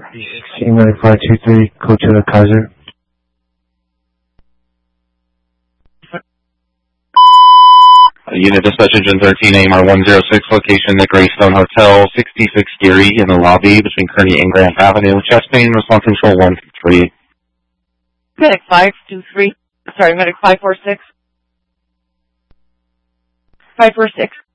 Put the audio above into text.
Medic 523, code to the Kaiser. Unit Dispatch Engine 13, AMR 106, location the Greystone Hotel, 66 Geary in the lobby between Kearny and Grant Avenue. Chest pain, response control 138. Medic 523, sorry, Medic 546. 546.